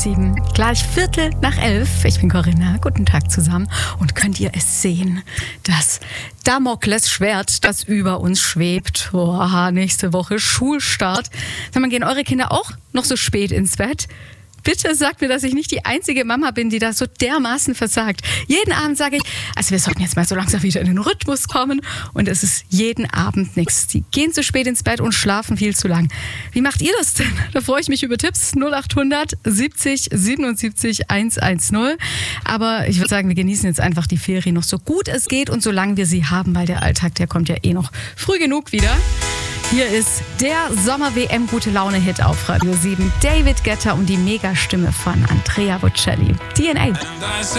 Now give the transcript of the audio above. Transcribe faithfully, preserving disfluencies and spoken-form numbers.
sieben, gleich Viertel nach elf. Ich bin Corinna, guten Tag zusammen. Und könnt ihr es sehen, das Damoklesschwert, das über uns schwebt. Oha, nächste Woche Schulstart. Sag mal, gehen eure Kinder auch noch so spät ins Bett? Bitte sagt mir, dass ich nicht die einzige Mama bin, die da so dermaßen versagt. Jeden Abend sage ich, also wir sollten jetzt mal so langsam wieder in den Rhythmus kommen. Und es ist jeden Abend nichts. Die gehen zu spät ins Bett und schlafen viel zu lang. Wie macht ihr das denn? Da freue ich mich über Tipps. null acht hundert siebzig siebenundsiebzig hundertzehn. Aber ich würde sagen, wir genießen jetzt einfach die Ferien noch so gut es geht und solange wir sie haben, weil der Alltag, der kommt ja eh noch früh genug wieder. Hier ist der Sommer-W M-Gute-Laune-Hit auf Radio sieben. David Guetta und die Megastimme von Andrea Bocelli. D N A.